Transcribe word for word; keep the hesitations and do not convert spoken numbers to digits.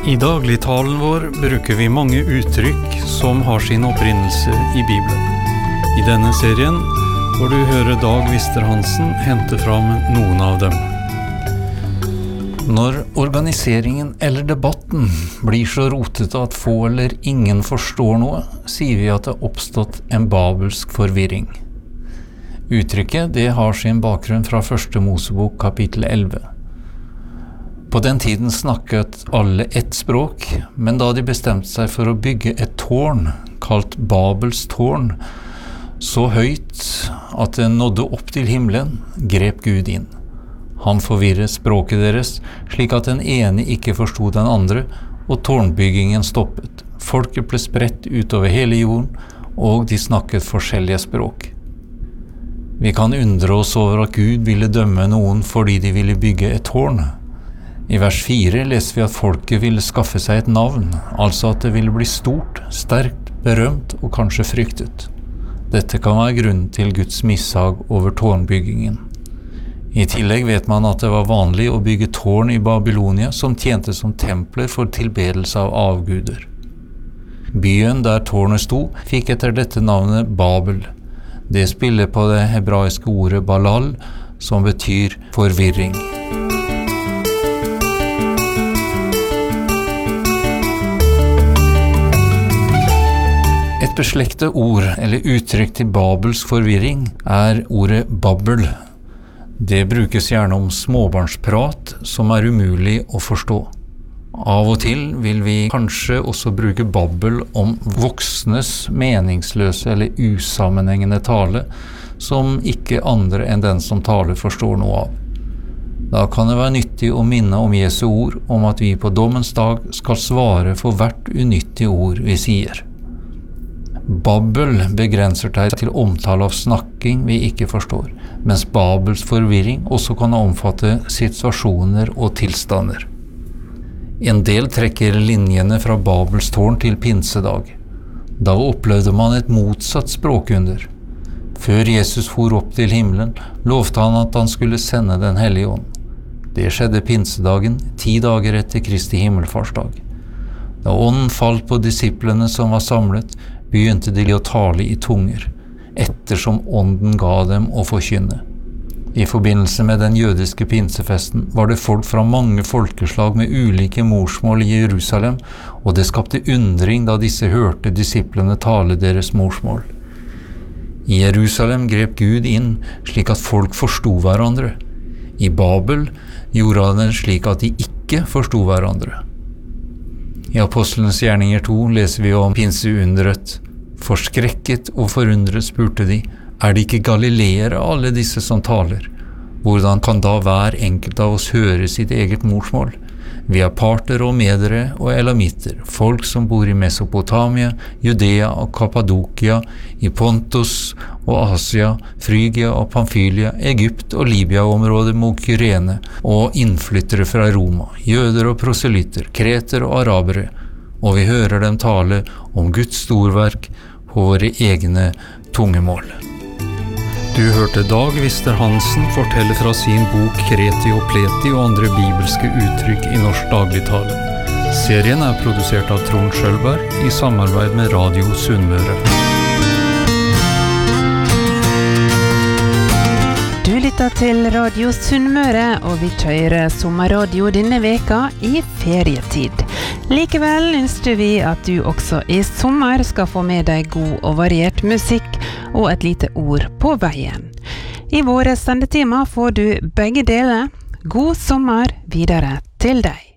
I dagligtalen vår bruker vi mange uttrykk som har sin opprinnelse i Bibelen. I denne serien får du høre Dag Wister-Hansen hente fram noen av dem. Når organiseringen eller debatten blir så rotete at få eller ingen forstår noe, sier vi at det har oppstått en babelsk forvirring. Uttrykket det har sin bakgrunn fra første Mosebok kapittel elleve. På den tiden snakket alle ett språk, men da de bestemte seg for å bygge et tårn, kalt Babels tårn, så høyt at det nådde opp til himmelen, grep Gud inn. Han forvirret språket deres, slik at den ene ikke forstod den andre, og tårnbyggingen stoppet. Folket ble spredt utover hele jorden, og de snakket forskjellige språk. Vi kan undre oss over at Gud ville dømme noen fordi de ville bygge et tårn. I vers fire leser vi at folket ville skaffe seg et navn, altså at det ville bli stort, sterkt, berømt og kanskje fryktet. Dette kan være grunnen til Guds mishag over tårnbyggingen. I tillegg vet man at det var vanlig å bygge tårn i Babylonia som tjente som templer for tilbedelse av avguder. Byen der tårnet sto fikk etter dette navnet Babel. Det spiller på det hebraiske ordet balal, som betyr forvirring. Et beslektet ord eller uttrykk til babelsk forvirring er ordet babbel. Det brukes gjerne om småbarnsprat som er umulig å forstå. Av og til vil vi kanskje også bruke babbel om voksnes meningsløse eller usammenhengende tale som ikke andre enn den som taler forstår noe av. Da kan det være nyttig å minne om Jesu ord om at vi på dommens dag skal svare for hvert unyttige ord vi sier. Babbel begrenser seg til omtale av snakking vi ikke forstår, mens Babels forvirring også kan omfatte situasjoner og tilstander. En del trekker linjene fra Babels tårn til pinsedag. Da opplevde man et motsatt språkunder. Før Jesus for opp til himmelen, lovte han at han skulle sende den hellige ånd. Det skjedde pinsedagen, ti dager etter Kristi himmelfartsdag. Da ånden falt på disiplene som var samlet, begynte de å tale i tunger, ettersom ånden ga dem å forkynne. I forbindelse med den jødiske pinsefesten var det folk fra mange folkeslag med ulike morsmål i Jerusalem, og det skapte undring da disse hørte disiplene tale deres morsmål. I Jerusalem grep Gud inn slik at folk forstod hverandre. I Babel gjorde han det slik at de ikke forstod hverandre. I Apostlenes gjerninger to leser vi om pinseundret. Forskrekket og forundret spurte de, er det ikke galileere alle disse som taler? Hvordan kan da hver enkelt av oss høre sitt eget morsmål? Vi er parter og medere og elamitter, folk som bor i Mesopotamia, Judea og Kappadokia, i Pontus og Asia, Frygia og Pamfylia, Egypt og Libya-området mot Kyrene, og innflyttere fra Roma, jøder og proselytter, kreter og arabere, og vi hører dem tale om Guds storverk på våre egne tungemål. Du hørte Dag Wister-Hansen fortelle fra sin bok Kreti og Pleti og andre bibelske uttrykk i norsk dagligtale. Serien er produsert av Trond Schølberg i samarbeid med Radio Sunnmøre. Du lytter til Radio Sunnmøre, og vi kjører sommerradio denne veka i ferietid. Likevel ønsker vi at du også i sommer skal få med deg god og variert musikk og et lite ord på veien. I våre sendetimer får du begge deler. God sommer videre til deg.